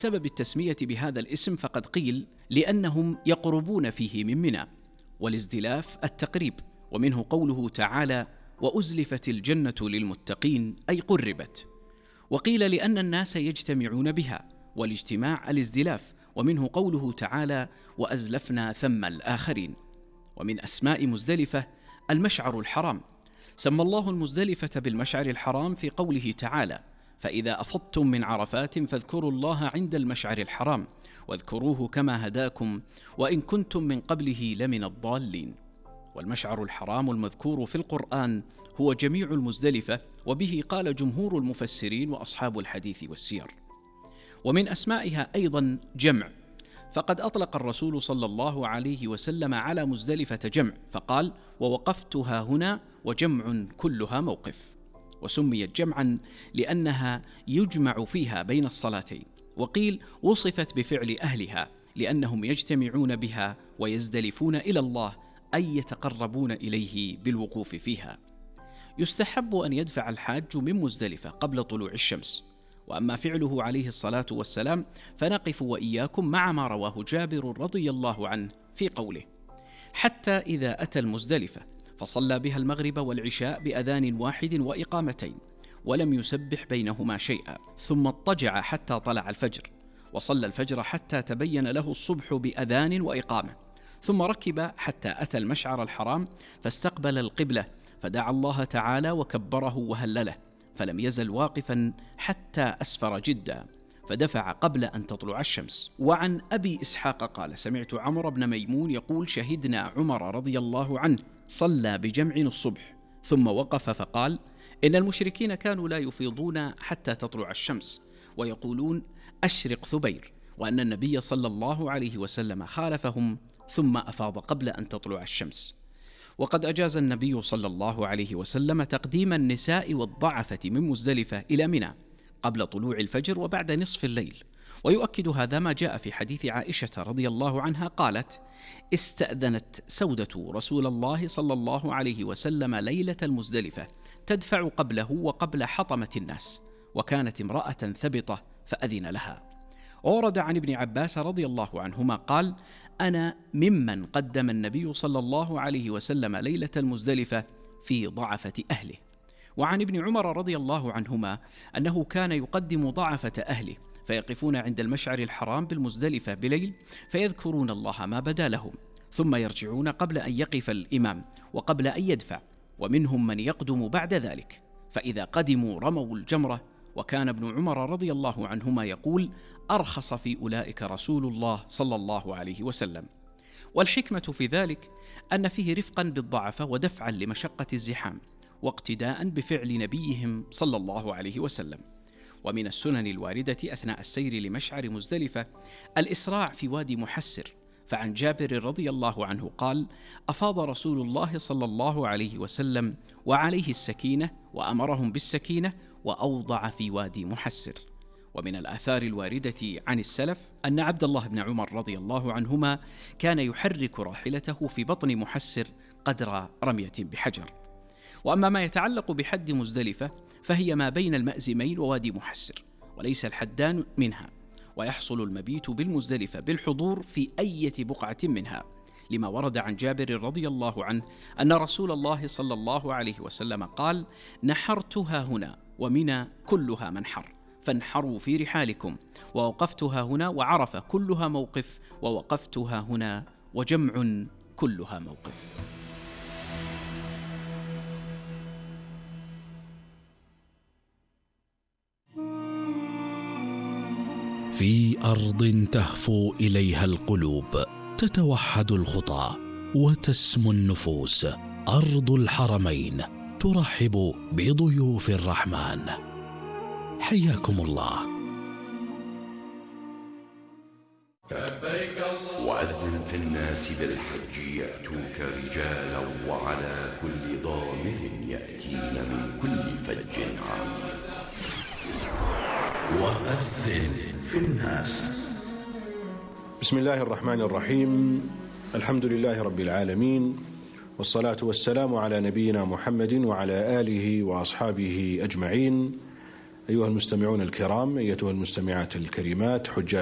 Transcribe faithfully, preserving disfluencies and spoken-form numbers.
سبب التسمية بهذا الاسم فقد قيل لأنهم يقربون فيه من منى، والازدلاف التقريب، ومنه قوله تعالى وأزلفت الجنة للمتقين أي قربت. وقيل لأن الناس يجتمعون بها، والاجتماع الازدلاف، ومنه قوله تعالى وأزلفنا ثم الآخرين. ومن أسماء مزدلفة المشعر الحرام، سمى الله المزدلفة بالمشعر الحرام في قوله تعالى فإذا أفضتم من عرفات فاذكروا الله عند المشعر الحرام واذكروه كما هداكم وإن كنتم من قبله لمن الضالين. والمشعر الحرام المذكور في القرآن هو جميع المزدلفة، وبه قال جمهور المفسرين وأصحاب الحديث والسير. ومن أسمائها أيضا جمع، فقد أطلق الرسول صلى الله عليه وسلم على مزدلفة جمع فقال ووقفتها هنا وجمع كلها موقف. وسميت جمعا لأنها يجمع فيها بين الصلاتين، وقيل وصفت بفعل أهلها لأنهم يجتمعون بها ويزدلفون إلى الله أي يتقربون إليه بالوقوف فيها. يستحب أن يدفع الحاج من مزدلفة قبل طلوع الشمس. وأما فعله عليه الصلاة والسلام فنقف وإياكم مع ما رواه جابر رضي الله عنه في قوله حتى إذا أتى المزدلفة فصلى بها المغرب والعشاء بأذان واحد وإقامتين ولم يسبح بينهما شيئا، ثم اضطجع حتى طلع الفجر، وصلى الفجر حتى تبين له الصبح بأذان وإقامة، ثم ركب حتى أتى المشعر الحرام فاستقبل القبلة فدعا الله تعالى وكبره وهلله، فلم يزل واقفا حتى أسفر جدا فدفع قبل أن تطلع الشمس. وعن أبي إسحاق قال سمعت عمرو بن ميمون يقول شهدنا عمر رضي الله عنه صلى بجمع الصبح ثم وقف فقال إن المشركين كانوا لا يفيضون حتى تطلع الشمس ويقولون أشرق ثبير، وأن النبي صلى الله عليه وسلم خالفهم ثم أفاض قبل أن تطلع الشمس. وقد أجاز النبي صلى الله عليه وسلم تقديم النساء والضعفة من مزدلفة إلى منى قبل طلوع الفجر وبعد نصف الليل. ويؤكد هذا ما جاء في حديث عائشة رضي الله عنها قالت استأذنت سودة رسول الله صلى الله عليه وسلم ليلة المزدلفة تدفع قبله وقبل حطمة الناس، وكانت امرأة ثبطة فأذن لها. ورد عن ابن عباس رضي الله عنهما قال أنا ممن قدم النبي صلى الله عليه وسلم ليلة المزدلفة في ضعفة أهله. وعن ابن عمر رضي الله عنهما أنه كان يقدم ضعفة أهله فيقفون عند المشعر الحرام بالمزدلفة بليل فيذكرون الله ما بدا لهم، ثم يرجعون قبل أن يقف الإمام وقبل أن يدفع، ومنهم من يقدم بعد ذلك، فإذا قدموا رموا الجمرة. وكان ابن عمر رضي الله عنهما يقول أرخص في أولئك رسول الله صلى الله عليه وسلم. والحكمة في ذلك أن فيه رفقا بالضعف ودفعا لمشقة الزحام واقتداء بفعل نبيهم صلى الله عليه وسلم. ومن السنن الواردة أثناء السير لمشعر مزدلفة الإسراع في وادي محسر، فعن جابر رضي الله عنه قال أفاض رسول الله صلى الله عليه وسلم وعليه السكينة وأمرهم بالسكينة وأوضع في وادي محسر. ومن الآثار الواردة عن السلف أن عبد الله بن عمر رضي الله عنهما كان يحرك راحلته في بطن محسر قدر رمية بحجر. وأما ما يتعلق بحد مزدلفة فهي ما بين المأزمين ووادي محسر، وليس الحدان منها، ويحصل المبيت بالمزدلفة بالحضور في أي بقعة منها، لما ورد عن جابر رضي الله عنه أن رسول الله صلى الله عليه وسلم قال نحرتها هنا ومنى كلها منحر فانحروا في رحالكم، ووقفتها هنا وعرف كلها موقف ووقفتها هنا وجمع كلها موقف. في أرض تهفو إليها القلوب تتوحد الخطى وتسمو النفوس، أرض الحرمين ترحب بضيوف الرحمن. حياكم الله. وأذن في الناس بالحج يأتوك رجالا وعلى كل ضامر يأتين من كل فج عميق. وأذن في الناس. بسم الله الرحمن الرحيم. الحمد لله رب العالمين، والصلاة والسلام على نبينا محمد وعلى آله وأصحابه أجمعين. أيها المستمعون الكرام، أيتها المستمعات الكريمات، حجاج